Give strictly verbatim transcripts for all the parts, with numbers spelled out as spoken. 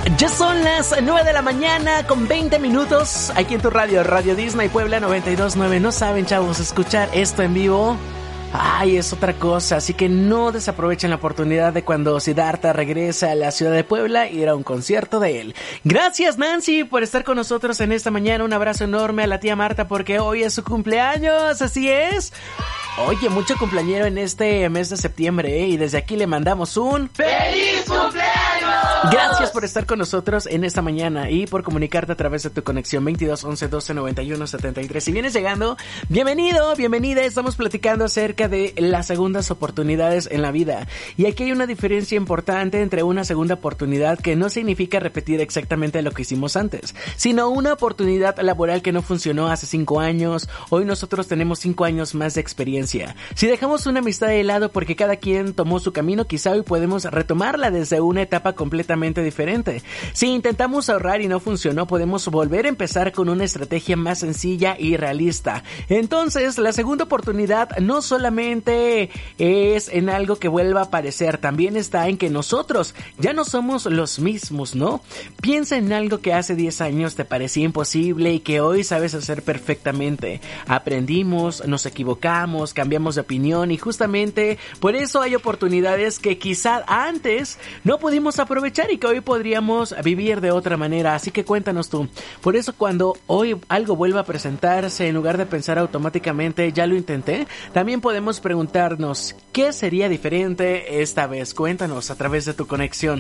Ya son las nueve de la mañana con veinte minutos aquí en tu radio, Radio Disney Puebla noventa y dos punto nueve. No saben, chavos, escuchar esto en vivo, ay, es otra cosa, así que no desaprovechen la oportunidad de cuando Siddhartha regrese a la ciudad de Puebla ir a un concierto de él. Gracias, Nancy, por estar con nosotros en esta mañana. Un abrazo enorme a la tía Marta porque hoy es su cumpleaños, así es. Oye, mucho cumpleañero en este mes de septiembre, ¿eh? Y desde aquí le mandamos un ¡feliz cumpleaños! Gracias por estar con nosotros en esta mañana y por comunicarte a través de tu conexión veintidós once doce noventa y uno setenta y tres. Si vienes llegando, bienvenido, bienvenida. Estamos platicando acerca de las segundas oportunidades en la vida. Y aquí hay una diferencia importante entre una segunda oportunidad que no significa repetir exactamente lo que hicimos antes, sino una oportunidad laboral que no funcionó hace cinco años. Hoy nosotros tenemos cinco años más de experiencia. Si dejamos una amistad de lado porque cada quien tomó su camino, quizá hoy podemos retomarla desde una etapa completamente diferente. Si intentamos ahorrar y no funcionó, podemos volver a empezar con una estrategia más sencilla y realista. Entonces, la segunda oportunidad no solamente es en algo que vuelva a aparecer, también está en que nosotros ya no somos los mismos, ¿no? Piensa en algo que hace diez años te parecía imposible y que hoy sabes hacer perfectamente. Aprendimos, nos equivocamos, cambiamos de opinión y justamente por eso hay oportunidades que quizá antes no pudimos aprovechar y que hoy podríamos vivir de otra manera. Así que cuéntanos tú. Por eso cuando hoy algo vuelva a presentarse, en lugar de pensar automáticamente ya lo intenté, también podemos preguntarnos ¿qué sería diferente esta vez? Cuéntanos a través de tu conexión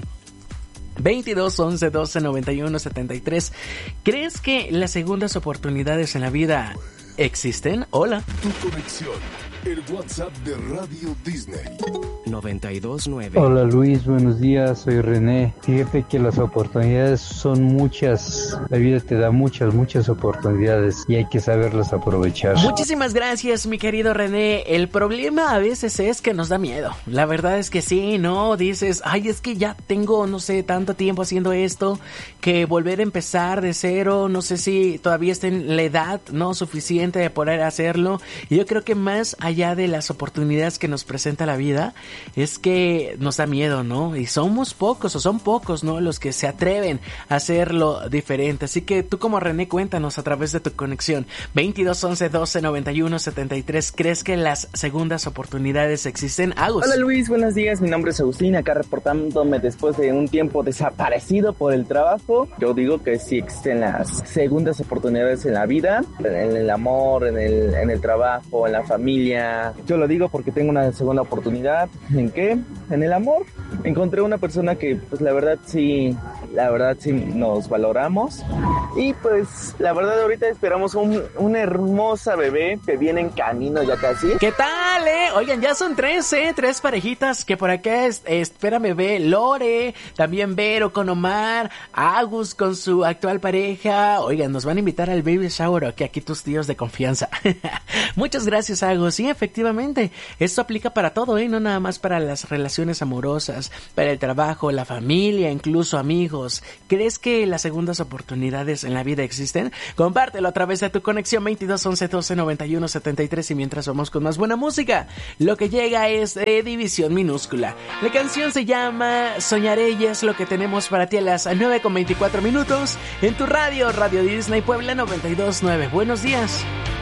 veintidós once doce noventa y uno setenta y tres. ¿Crees que las segundas oportunidades en la vida existen? Hola. Tu conexión, el WhatsApp de Radio Disney. noventa y dos punto nueve. Hola Luis, buenos días, soy René. Fíjate que las oportunidades son muchas, la vida te da muchas, muchas oportunidades y hay que saberlas aprovechar. Muchísimas gracias, mi querido René. El problema a veces es que nos da miedo. La verdad es que sí, ¿no? Dices, ay, es que ya tengo, no sé, tanto tiempo haciendo esto, que volver a empezar de cero, no sé si todavía está en la edad, ¿no? Suficiente de poder hacerlo. Y yo creo que más allá de las oportunidades que nos presenta la vida, es que nos da miedo, ¿no? Y somos pocos o son pocos, ¿no? Los que se atreven a hacerlo diferente. Así que tú como René, cuéntanos a través de tu conexión veintidós once doce noventa y uno setenta y tres. ¿Crees que las segundas oportunidades existen? Agus. Hola Luis, buenos días. Mi nombre es Agustín, acá reportándome después de un tiempo desaparecido por el trabajo. Yo digo que sí existen las segundas oportunidades en la vida, en el amor, en el, en el trabajo, en la familia. Yo lo digo porque tengo una segunda oportunidad. ¿En qué? En el amor. Encontré una persona que, pues la verdad sí, la verdad sí nos valoramos. Y pues, la verdad ahorita esperamos un, una hermosa bebé que viene en camino ya casi. ¿Qué tal, eh? Oigan, ya son tres, eh, tres parejitas que por acá es, espera bebé, Lore, también Vero con Omar, Agus con su actual pareja. Oigan, nos van a invitar al baby shower, que aquí tus tíos de confianza. Muchas gracias, Agus. Sí, efectivamente, esto aplica para todo, eh, no nada más para las relaciones amorosas, para el trabajo, la familia, incluso amigos. ¿Crees que las segundas oportunidades en la vida existen? Compártelo a través de tu conexión veintidós once doce noventa y uno setenta y tres y mientras vamos con más buena música, lo que llega es de División Minúscula. La canción se llama Soñaré y es lo que tenemos para ti a las nueve con veinticuatro minutos en tu radio, Radio Disney Puebla noventa y dos punto nueve. Buenos días.